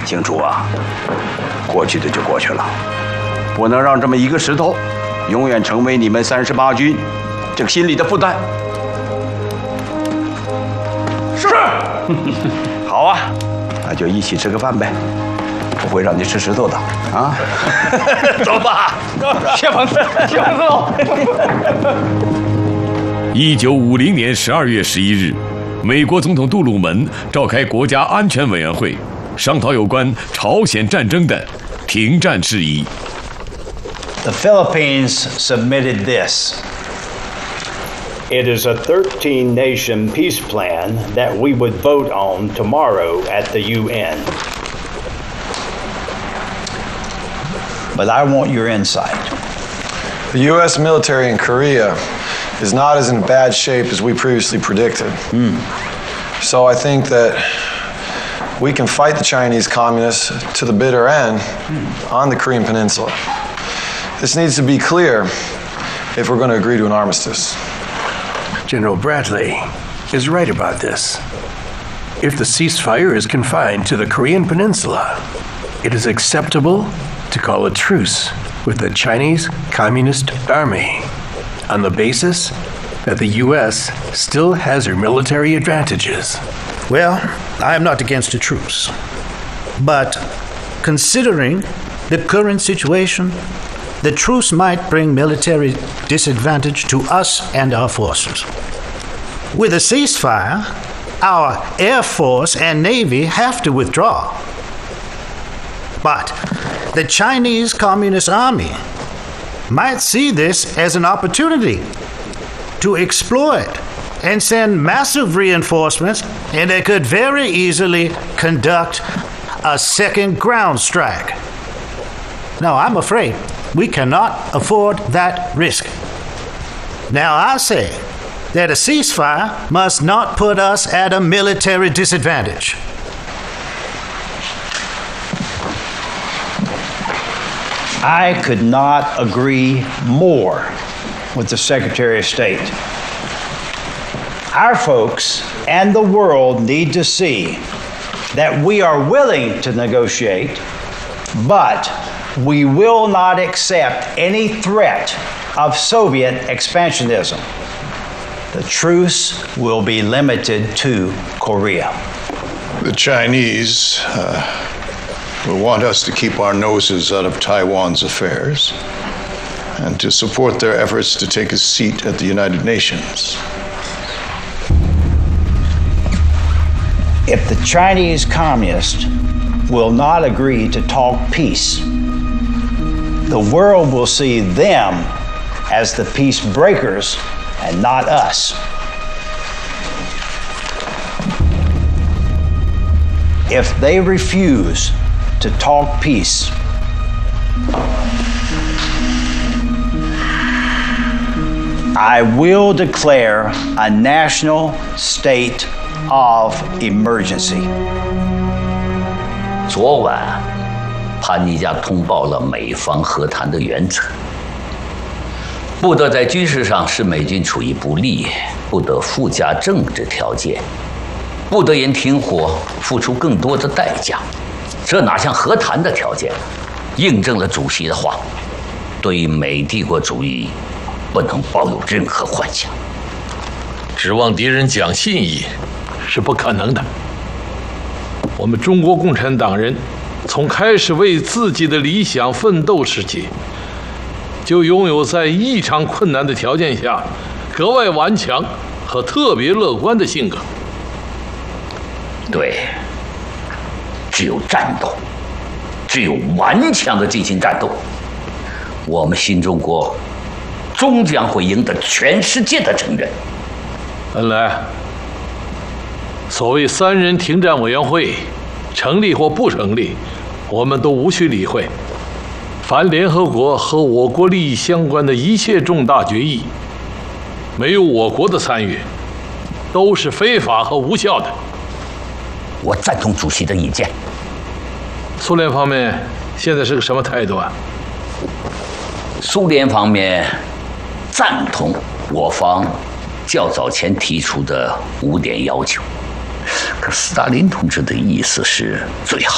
清楚啊，过去的就过去了，不能让这么一个石头，永远成为你们38军这个心里的负担。是。好啊，那就一起吃个饭呗，不会让你吃石头的啊。走吧，谢鹏，谢鹏走。 1950年12月11日，美国总统杜鲁门召开国家安全委员会，商讨有关朝鲜战争的停战事宜。 The Philippines submitted this. It is a 13-nation peace plan that we would vote on tomorrow at the UN. But I want your insight. The U.S. military in Korea is not as in bad shape as we previously predicted. So I think that we can fight the Chinese communists to the bitter end on the Korean Peninsula. This needs to be clear if we're going to agree to an armistice. General Bradley is right about this. If the ceasefire is confined to the Korean Peninsula, it is acceptable to call a truce with the Chinese Communist Army on the basis that the U.S. still has her military advantages. Well, I am not against a truce. But considering the current situation, the truce might bring military disadvantage to us and our forces. With a ceasefire, our Air Force and Navy have to withdraw. But the Chinese Communist Army might see this as an opportunity to exploit and send massive reinforcements, and they could very easily conduct a second ground strike. Now, I'm afraid we cannot afford that risk. Now, I say that a ceasefire must not put us at a military disadvantage. I could not agree more with the Secretary of State. Our folks and the world need to see that we are willing to negotiate, but we will not accept any threat of Soviet expansionism. The truce will be limited to Korea. The Chinese will want us to keep our noses out of Taiwan's affairs and to support their efforts to take a seat at the United Nations. If the Chinese communists will not agree to talk peace, the world will see them as the peace breakers and not us. If they refuse to talk peace, I will declare a national state of emergency. 昨晚，潘尼加通报了美方和谈的原则：不得在军事上使美军处于不利，不得附加政治条件，不得因停火付出更多的代价。这哪像和谈的条件？印证了主席的话：对美帝国主义不能抱有任何幻想。 指望敌人讲信义是不可能的。我们中国共产党人从开始为自己的理想奋斗时期，就拥有在异常困难的条件下格外顽强和特别乐观的性格。 对，只有战斗，只有顽强地进行战斗，我们新中国终将会赢得全世界的承认。 恩来，所谓3人停战委员会成立或不成立，我们都无需理会。凡联合国和我国利益相关的一切重大决议，没有我国的参与，都是非法和无效的。 我赞同主席的意见。 苏联方面现在是个什么态度啊？ 苏联方面赞同我方较早前提出的5点要求，可斯大林同志的意思是最好